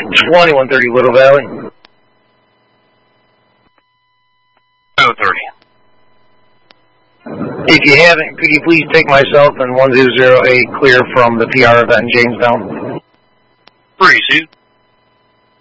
2130 Little Valley. 030. If you haven't, could you please take myself and 1008 clear from the PR event in Jamestown? Appreciate it.